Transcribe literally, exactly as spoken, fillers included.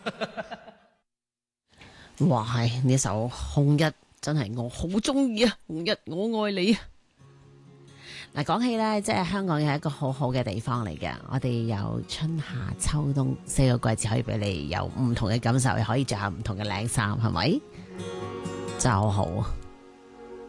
哇，係呢首紅日真係我好中意啊！紅日我愛你啊！嗱，講起咧，即係香港係一個好好嘅地方嚟嘅，我哋有春夏秋冬四個季節可以俾你有唔同嘅感受，又可以着下唔同嘅靚衫，係咪？真係好好啊！